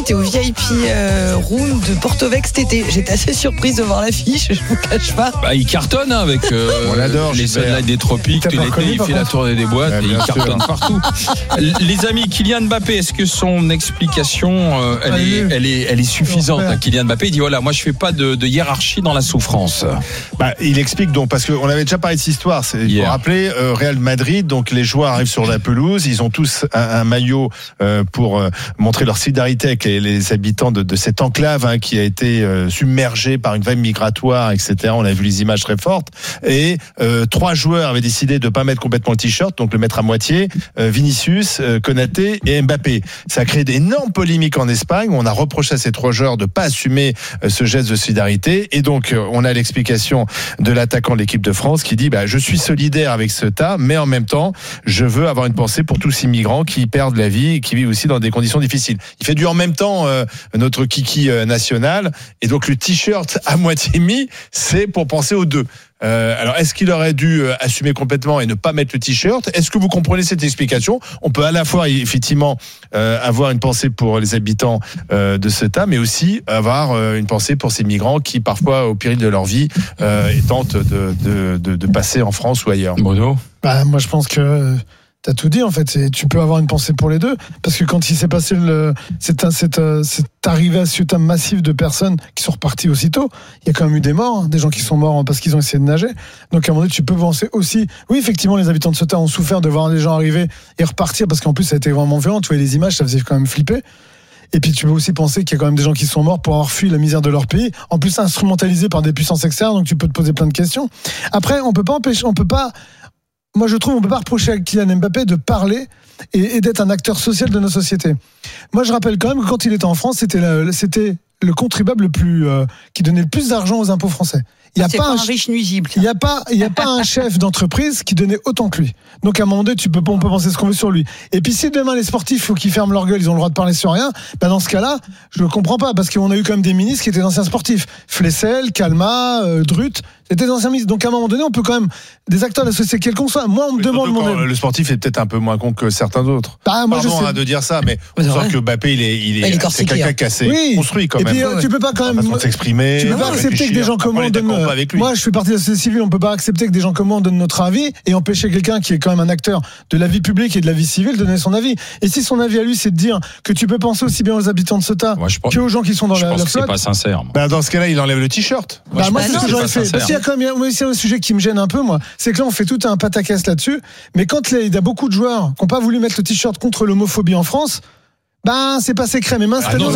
j'étais au VIP room de Porto Vec cet été. J'étais assez surprise de voir l'affiche, je vous cache pas. Bah, il cartonne avec On l'adore, les sunlights des tropiques. Tout l'été, il fait la tournée des boîtes et il cartonne partout. Les amis, Kylian Mbappé, est-ce que son explication, elle est suffisante? Kylian Mbappé, il dit voilà, moi je fais pas de hiérarchie dans la souffrance. Il explique donc, parce qu'on avait déjà parlé de cette histoire. Il faut rappeler, Real Madrid, donc les joueurs arrivent sur la pelouse, ils ont tous un maillot pour montrer leur solidarité avec les habitants de cette enclave qui a été submergée par une vague migratoire, etc. On a vu les images très fortes. Et 3 joueurs avaient décidé de pas mettre complètement le t-shirt, donc le mettre à moitié. Vinicius, Konaté et Mbappé. Ça a créé d'énormes polémiques en Espagne. On a reproché à ces 3 joueurs de pas assumer ce geste de solidarité. Et donc, on a l'explication de l'attaquant de l'équipe de France qui dit je suis solidaire avec ce tas, mais en même temps, je veux avoir une pensée pour tous ces migrants qui perdent la vie et qui vivent aussi dans des conditions difficiles. Il fait du en même temps notre kiki national. Et donc, le t-shirt à moitié mis, c'est pour penser aux deux. Alors, est-ce qu'il aurait dû assumer complètement et ne pas mettre le t-shirt? Est-ce que vous comprenez cette explication? On peut à la fois effectivement avoir une pensée pour les habitants de ce tas, mais aussi avoir une pensée pour ces migrants qui parfois, au péril de leur vie, tentent de passer en France ou ailleurs. Bruno? Moi, je pense que t'as tout dit en fait. Tu peux avoir une pensée pour les deux, parce que quand il s'est passé cette arrivée à Ceuta massive de personnes qui sont reparties aussitôt, il y a quand même eu des morts, des gens qui sont morts parce qu'ils ont essayé de nager. Donc à un moment donné, tu peux penser aussi, oui effectivement, les habitants de Ceuta ont souffert de voir les gens arriver et repartir, parce qu'en plus ça a été vraiment violent. Tu vois les images, ça faisait quand même flipper. Et puis tu peux aussi penser qu'il y a quand même des gens qui sont morts pour avoir fui la misère de leur pays, en plus instrumentalisés par des puissances externes. Donc tu peux te poser plein de questions. Après, moi, je trouve qu'on ne peut pas reprocher à Kylian Mbappé de parler et d'être un acteur social de nos sociétés. Moi, je rappelle quand même que quand il était en France, c'était le contribuable qui donnait le plus d'argent aux impôts français. Il y a pas un riche nuisible. Il y a pas un chef d'entreprise qui donnait autant que lui. Donc à un moment donné, on peut penser ce qu'on veut sur lui. Et puis si demain les sportifs, faut qu'ils ferment leur gueule, ils ont le droit de parler sur rien. Dans ce cas-là, je le comprends pas, parce qu'on a eu quand même des ministres qui étaient d'anciens sportifs. Flessel, Calma, Drut, c'était des anciens ministres. Donc à un moment donné, on peut quand même des acteurs de la société, quel qu'on soit. Moi, on me demande le sportif est peut-être un peu moins con que certains d'autres. Moi, Pardon de dire ça, mais on sent que Mbappé, c'est quelqu'un qui a assez construit quand même. Et puis tu peux pas quand même s'exprimer. Tu peux pas accepter que des gens comme moi donnent. Moi, je fais partie de la société civile. On peut pas accepter que des gens comme moi donnent notre avis et empêcher quelqu'un qui est quand même un acteur de la vie publique et de la vie civile de donner son avis. Et si son avis à lui, c'est de dire que tu peux penser aussi bien aux habitants de Ceuta qu'aux gens qui sont dans la flotte. C'est pas sincère. Dans ce cas-là, il enlève le t-shirt. Moi, c'est ce que j'aurais fait. Parce qu'il y a quand même un sujet qui me gêne un peu, moi. C'est que là, on fait tout un pataquès là-dessus. Mais quand il y a beaucoup de joueurs qui n'ont pas voulu mettre le t-shirt contre l'homophobie en France, c'est pas secret. Mais mince, non.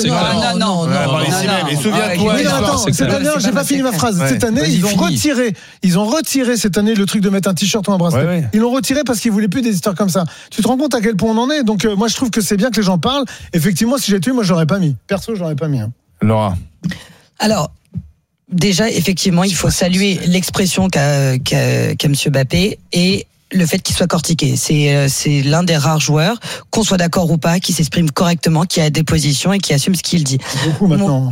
Et souviens-toi. Cette année, j'ai pas fini ma phrase. Cette année, ils ont retiré cette année le truc de mettre un t-shirt ou un bracelet. Ouais. Ils l'ont retiré parce qu'ils voulaient plus des histoires comme ça. Tu te rends compte à quel point on en est? Donc, moi, je trouve que c'est bien que les gens parlent. Effectivement, si j'ai tué, moi, je l'aurais pas mis. Perso, je l'aurais pas mis. Laura. Alors, déjà, effectivement, il faut saluer l'expression qu'a M. Mbappé et le fait qu'il soit cortiqué. C'est l'un des rares joueurs, qu'on soit d'accord ou pas, qui s'exprime correctement, qui a des positions et qui assume ce qu'il dit. Beaucoup maintenant.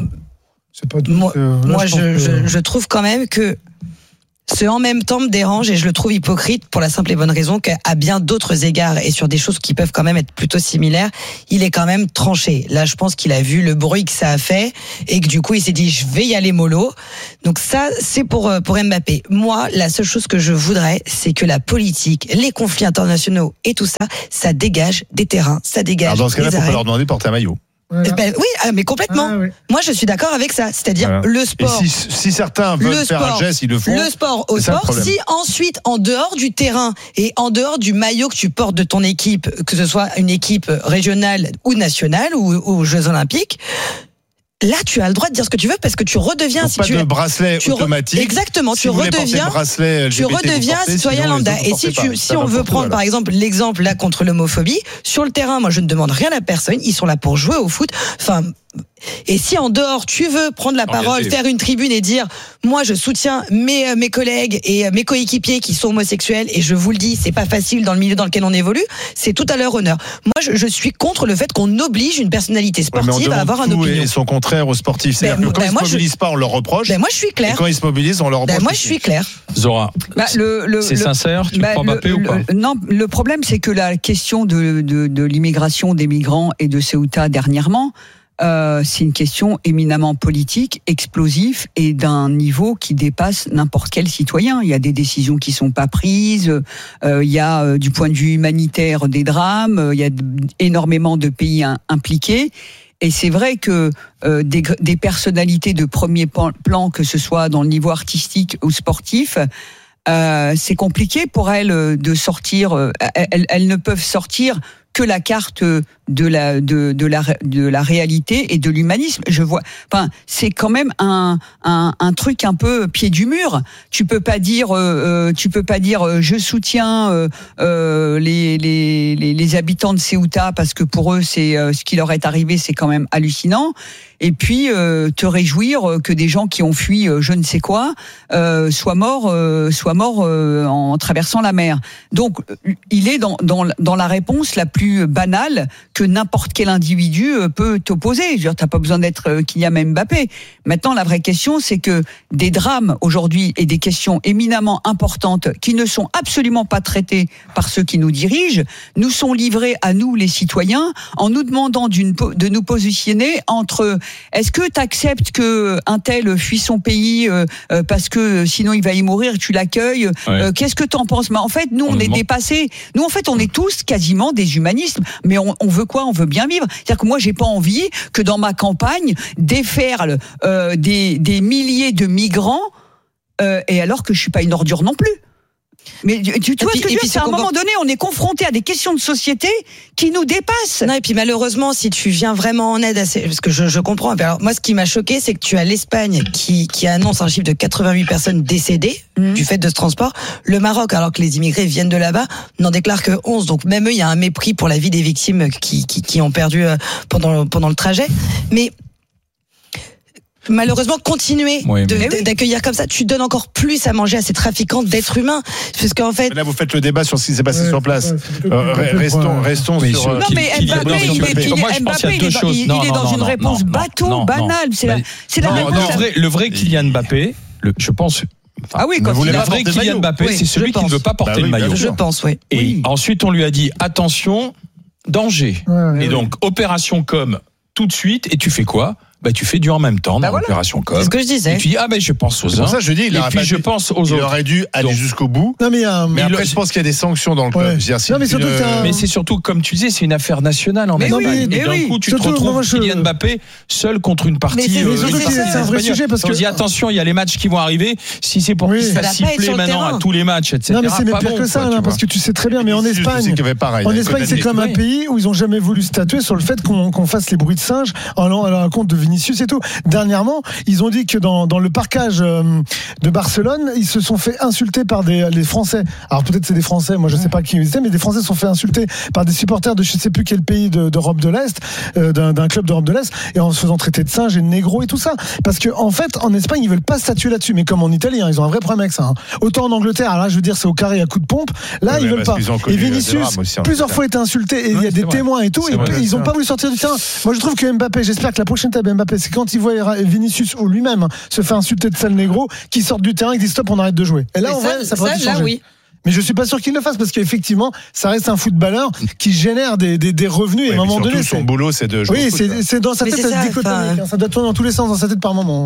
Je trouve quand même que ce en même temps me dérange et je le trouve hypocrite pour la simple et bonne raison qu'à bien d'autres égards et sur des choses qui peuvent quand même être plutôt similaires, il est quand même tranché. Là, je pense qu'il a vu le bruit que ça a fait et que du coup, il s'est dit, je vais y aller mollo. Donc ça, c'est pour Mbappé. Moi, la seule chose que je voudrais, c'est que la politique, les conflits internationaux et tout ça, ça dégage des terrains, ça dégage. Alors dans ce cas-là, il faut pas leur demander de porter un maillot. Oui, mais complètement. Moi, je suis d'accord avec ça. C'est-à-dire le sport. Et si certains veulent faire un geste, ils le font. Le sport au sport. Si ensuite, en dehors du terrain et en dehors du maillot que tu portes de ton équipe, que ce soit une équipe régionale ou nationale ou aux Jeux Olympiques, là, tu as le droit de dire ce que tu veux parce que tu redeviens. Donc, pas de bracelet automatique. Exactement, tu redeviens citoyen lambda. Et si on veut prendre par exemple l'exemple là contre l'homophobie, sur le terrain, moi je ne demande rien à personne. Ils sont là pour jouer au foot. Enfin. Et si en dehors tu veux prendre la parole, faire une tribune et dire moi je soutiens mes collègues et mes coéquipiers qui sont homosexuels et je vous le dis, c'est pas facile dans le milieu dans lequel on évolue, c'est tout à leur honneur. Moi je suis contre le fait qu'on oblige une personnalité sportive à avoir un opinion. Et son contraire aux sportifs, c'est-à-dire que quand ils se mobilisent pas, on leur reproche. Moi je suis clair. Et quand ils se mobilisent, on leur reproche. Moi je suis clair. Zora, c'est sincère, tu crois Mbappé ou pas? Non, le problème c'est que la question de l'immigration des migrants et de Ceuta dernièrement c'est une question éminemment politique, explosive et d'un niveau qui dépasse n'importe quel citoyen. Il y a des décisions qui sont pas prises, il y a du point de vue humanitaire des drames, il y a énormément de pays impliqués. Et c'est vrai que des personnalités de premier plan, que ce soit dans le niveau artistique ou sportif, c'est compliqué pour elles de sortir. Elles ne peuvent sortir que la carte de la réalité et de l'humanisme. C'est quand même un truc un peu pied du mur. Tu peux pas dire je soutiens les habitants de Ceuta parce que pour eux c'est ce qui leur est arrivé, c'est quand même hallucinant. Et puis te réjouir que des gens qui ont fui je ne sais quoi soient morts en traversant la mer. Donc il est dans la réponse la plus banale que n'importe quel individu peut t'opposer. Je veux dire, t'as pas besoin d'être Kylian Mbappé. Maintenant, la vraie question, c'est que des drames aujourd'hui et des questions éminemment importantes qui ne sont absolument pas traitées par ceux qui nous dirigent, nous sont livrés à nous, les citoyens, en nous demandant de nous positionner entre est-ce que t'acceptes que un tel fuit son pays parce que sinon il va y mourir, tu l'accueilles. Qu'est-ce que t'en penses? Mais en fait, nous, on est dépassés. Nous, en fait, on est tous quasiment des humanistes. Mais on veut quoi? On veut bien vivre. C'est-à-dire que moi, j'ai pas envie que dans ma campagne déferlent des milliers de migrants et alors que je suis pas une ordure non plus. Mais tu vois ce que je veux dire, c'est à un moment donné, on est confronté à des questions de société qui nous dépassent. Non, et puis malheureusement, si tu viens vraiment en aide, parce que je comprends. Alors, moi, ce qui m'a choqué, c'est que tu as l'Espagne qui annonce un chiffre de 88 personnes décédées du fait de ce transport. Le Maroc, alors que les immigrés viennent de là-bas, n'en déclare que 11. Donc même eux, il y a un mépris pour la vie des victimes qui ont perdu pendant le trajet. Mais malheureusement, continuer d'accueillir comme ça, tu donnes encore plus à manger à ces trafiquants d'êtres humains, parce qu'en fait. Mais là, vous faites le débat sur ce qui s'est passé sur place. Restons sur. Non, mais Mbappé, il est dans une réponse bateau, banale. C'est la réponse. Le vrai Kylian Mbappé, je pense. Ah oui, quand le vrai Kylian Mbappé, c'est celui qui ne veut pas porter le maillot. Je pense, oui. Et ensuite, on lui a dit attention, danger. Et donc, opération com tout de suite. Et tu fais quoi? Tu fais du en même temps dans l'opération com. C'est ce que je disais. Et tu dis je pense aux uns. C'est pour ça que je dis je pense aux autres. Il aurait dû aller jusqu'au bout. Non, mais après, je pense qu'il y a des sanctions dans le club. Mais c'est surtout, comme tu disais, c'est une affaire nationale en Espagne. Et d'un coup, tu te retrouves Kylian Mbappé seul contre une partie. C'est un vrai sujet parce que on dit attention, il y a les matchs qui vont arriver. Si c'est pour qu'il se fasse siffler maintenant à tous les matchs, etc. Non, mais c'est pire que ça, parce que tu sais très bien. Mais en Espagne, c'est comme un pays où ils ont jamais voulu statuer sur le fait qu'on fasse les bruits de singes à la compte de Vinicius et tout. Dernièrement, ils ont dit que dans le parcage de Barcelone, ils se sont fait insulter par les Français. Alors peut-être c'est des Français, moi je sais pas qui ils étaient, mais des Français se sont fait insulter par des supporters de je sais plus quel pays d'Europe de l'Est, d'un club d'Europe de l'Est, et en se faisant traiter de singes et de négros et tout ça. Parce que en fait, en Espagne, ils veulent pas statuer là-dessus, mais comme en Italie, ils ont un vrai problème avec ça. Autant en Angleterre, alors là, je veux dire, c'est au carré à coup de pompe. Là, ils veulent pas. Et Vinicius, plusieurs fois été insulté, et il y a des témoins et tout, et ils ont pas voulu sortir du terrain. Moi, je trouve que Mbappé, j'espère que la prochaine table Mbappé, c'est quand il voit Vinicius ou lui-même se fait insulter de sale négro, qui sortent du terrain et disent stop, on arrête de jouer. Et là, ça pourrait changer. Oui. Mais je suis pas sûr qu'il le fasse parce qu'effectivement, ça reste un footballeur qui génère des revenus et à un moment donné. Son boulot, c'est de jouer. Oui, c'est dans sa tête, ça doit tourner dans tous les sens dans sa tête par moment.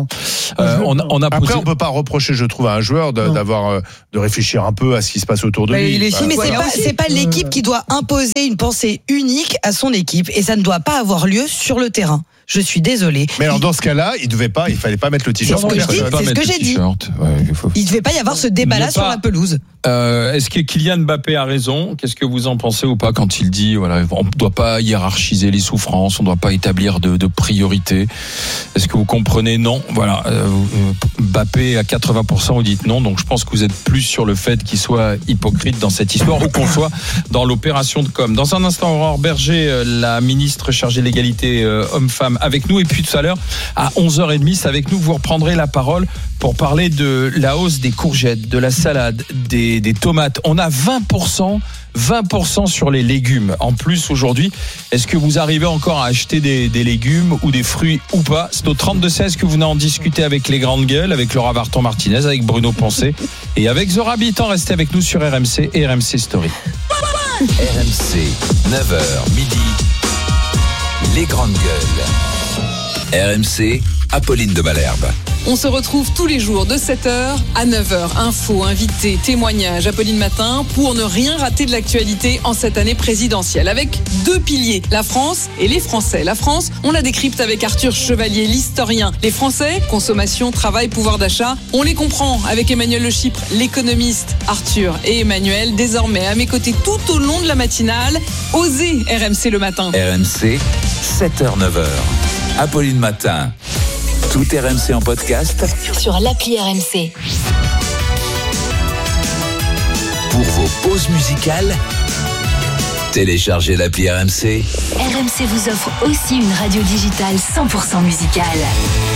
Après, on peut pas reprocher, je trouve, à un joueur de réfléchir un peu à ce qui se passe autour de lui. Mais c'est pas l'équipe qui doit imposer une pensée unique à son équipe et ça ne doit pas avoir lieu sur le terrain. Je suis désolé. Mais alors dans ce cas-là, il fallait pas mettre le t-shirt. C'est ce que j'ai dit. Il devait pas y avoir ce débat-là sur la pelouse. Est-ce que Kylian Mbappé a raison? Qu'est-ce que vous en pensez ou pas quand il dit on ne doit pas hiérarchiser les souffrances, on ne doit pas établir de priorité? Est-ce que vous comprenez? Non. Voilà. Mbappé à 80%, vous dites non. Donc je pense que vous êtes plus sur le fait qu'il soit hypocrite dans cette histoire ou qu'on soit dans l'opération de com. Dans un instant, Aurore Berger, la ministre chargée de l'égalité homme-femme, avec nous. Et puis tout à l'heure, à 11h30, c'est avec nous que vous reprendrez la parole pour parler de la hausse des courgettes, de la salade, des tomates. On a 20% sur les légumes. En plus, aujourd'hui, est-ce que vous arrivez encore à acheter des légumes ou des fruits ou pas? C'est au 32-16 que vous venez en discuter avec les grandes gueules, avec Laura Varton-Martinez, avec Bruno Poncet et avec Zora Habitant. Restez avec nous sur RMC et RMC Story. RMC, 9h, midi. Les grandes gueules. RMC, Apolline de Malherbe. On se retrouve tous les jours de 7h à 9h. Infos, invités, témoignages, Apolline Matin, pour ne rien rater de l'actualité en cette année présidentielle. Avec 2 piliers, la France et les Français. La France, on la décrypte avec Arthur Chevalier, l'historien. Les Français, consommation, travail, pouvoir d'achat, on les comprend avec Emmanuel Le Chypre, l'économiste. Arthur et Emmanuel, désormais à mes côtés tout au long de la matinale. Osez RMC le matin. RMC, 7h-9h. Apolline Matin. Tout RMC en podcast sur l'appli RMC. Pour vos pauses musicales, téléchargez l'appli RMC. RMC vous offre aussi une radio digitale 100% musicale.